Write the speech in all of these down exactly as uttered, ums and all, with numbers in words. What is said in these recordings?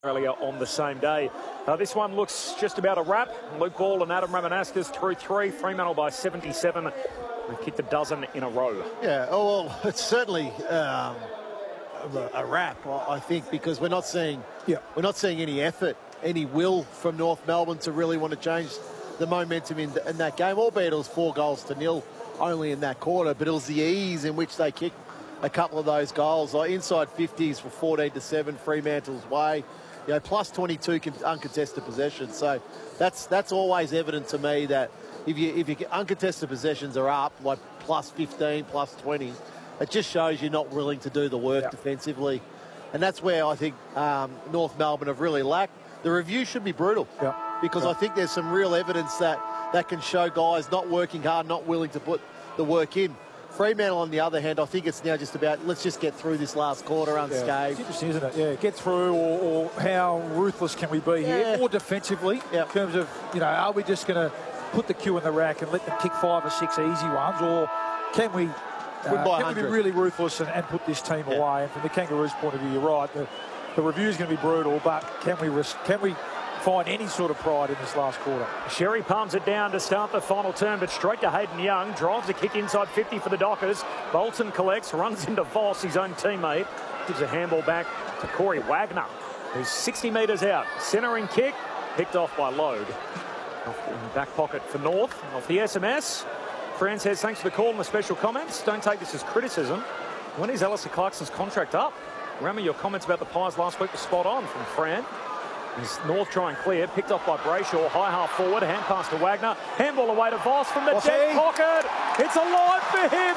Australia on the same day. Uh, this one looks just about a wrap. Luke Ball and Adam Ramanaskas through three. Fremantle by seventy-seven. They've kicked a dozen in a row. Yeah, oh, well, it's certainly um, a, a wrap, I think, because we're not seeing yeah. we're not seeing any effort, any will from North Melbourne to really want to change the momentum in, in that game, albeit it was four goals to nil only in that quarter, but it was the ease in which they kicked a couple of those goals. Like inside fifties for fourteen to seven, Fremantle's way. You know, plus twenty-two uncontested possessions. So that's that's always evident to me that if you if your uncontested possessions are up, like plus fifteen, plus twenty, it just shows you're not willing to do the work yep. defensively. And that's where I think um, North Melbourne have really lacked. The review should be brutal yep. because yep. I think there's some real evidence that, that can show guys not working hard, not willing to put the work in. Fremantle, on the other hand, I think it's now just about, let's just get through this last quarter unscathed. Yeah, it's interesting, isn't it? Yeah, get through, or, or how ruthless can we be here? Yeah. Or defensively, yep. in terms of, you know, are we just going to put the cue in the rack and let them kick five or six easy ones, or can we, uh, can we be really ruthless and, and put this team yeah. away? And from the Kangaroos' point of view, you're right, the, the review is going to be brutal, but can we risk, can we find any sort of pride in this last quarter? Sherry palms it down to start the final turn, but straight to Hayden Young. Drives a kick inside fifty for the Dockers. Bolton collects, runs into Voss, his own teammate. Gives a handball back to Corey Wagner, who's sixty metres out. Centering kick, picked off by Load. Off in the back pocket for North. Off the S M S. Fran says, thanks for the call and the special comments. Don't take this as criticism. When is Alistair Clarkson's contract up? Remember, your comments about the Pies last week were spot on from Fran. As North try and clear, picked off by Brayshaw, high half forward, hand pass to Wagner, handball away to Voss from the dead pocket. It's alive for him.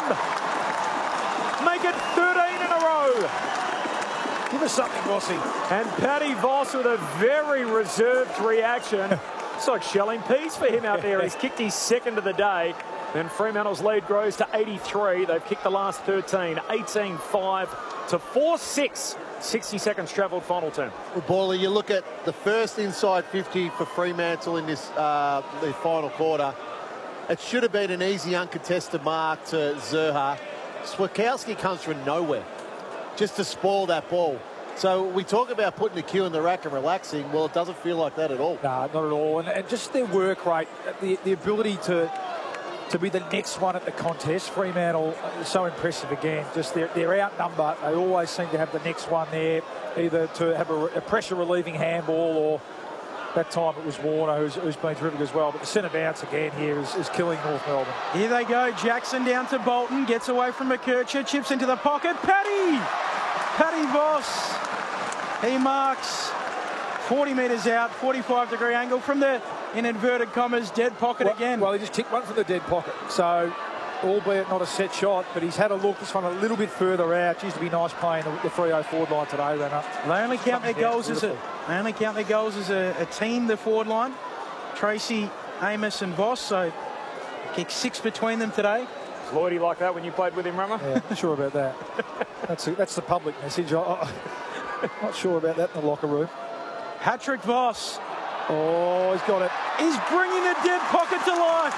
Make it thirteen in a row. Give us something, Vossi. And Paddy Voss with a very reserved reaction. It's like shelling peas for him out there. He's kicked his second of the day. And Fremantle's lead grows to eighty-three. They've kicked the last thirteen, eighteen five to four six. sixty seconds travelled final turn. Well, Boiler, you look at the first inside fifty for Fremantle in this uh, the final quarter. It should have been an easy uncontested mark to Zerha. Switkowski comes from nowhere just to spoil that ball. So we talk about putting the cue in the rack and relaxing. Well, it doesn't feel like that at all. No, not at all. And, and just their work rate, the, the ability to to be the next one at the contest. Fremantle is so impressive again. Just they're, they're outnumbered. They always seem to have the next one there, either to have a, a pressure relieving handball, or that time it was Warner who's, who's been terrific as well. But the centre bounce again here is, is killing North Melbourne. Here they go. Jackson down to Bolton, gets away from McKercher, chips into the pocket. Paddy! Paddy Voss. He marks forty metres out, forty-five degree angle from the, in inverted commas, dead pocket well, again. Well, he just kicked one from the dead pocket. So, albeit not a set shot, but he's had a look. This one a little bit further out. Used to be nice playing the, the three oh forward line today. Ran up. They only count their goals as a. They only count their goals as a, a team. The forward line, Tracy, Amos, and Voss. So, kicked six between them today. Was Lloydie like that when you played with him, Rummer? Yeah, not sure about that. that's a, that's the public message. I, I, not sure about that in the locker room. Patrick Voss. Oh, he's got it. He's bringing the dead pocket to life.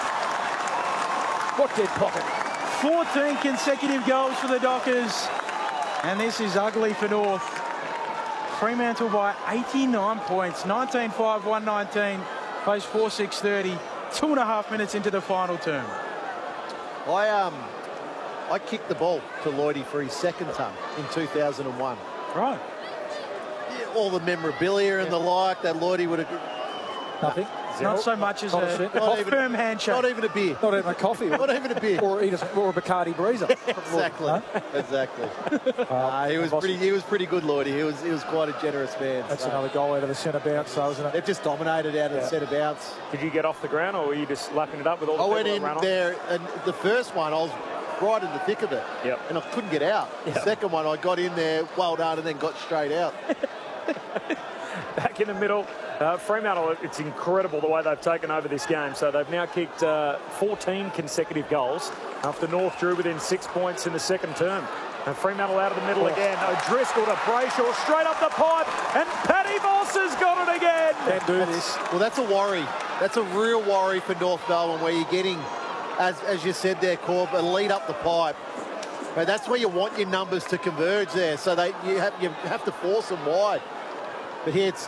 What dead pocket? fourteen consecutive goals for the Dockers. And this is ugly for North. Fremantle by eighty-nine points. nineteen five, one nineteen. Plays four six thirty. Two and a half minutes into the final term. I um, I kicked the ball to Lloydie for his second ton in two thousand one. Right. All the memorabilia and yeah. the like that Lloydie would have. Nothing. Zero. Not so much as not a, a, a firm handshake. Not even a beer. Not even a coffee. Not even a beer. Or, a, or a Bacardi Breezer. exactly. Huh? Exactly. uh, uh, he was pretty. He was pretty good, Lloydie. He was. He was quite a generous man. That's so. another goal out of the centre bounce, though, isn't it? They've just dominated out of yeah. the centre bounce. Did you get off the ground, or were you just lapping it up with all the I people went in that ran there, and the first one I was right in the thick of it, yep. and I couldn't get out. Yep. The second one I got in there, well done, and then got straight out. Back in the middle, uh, Fremantle, it's incredible the way they've taken over this game. So they've now kicked uh, fourteen consecutive goals after North drew within six points in the second term. And Fremantle out of the middle oh. again. O'Driscoll to Brayshaw, straight up the pipe, and Paddy Voss has got it again. Can't do this. Well, that's a worry. That's a real worry for North Melbourne, where you're getting, as, as you said there, Corb, a lead up the pipe. But that's where you want your numbers to converge there. So they you have, you have to force them wide. But here it's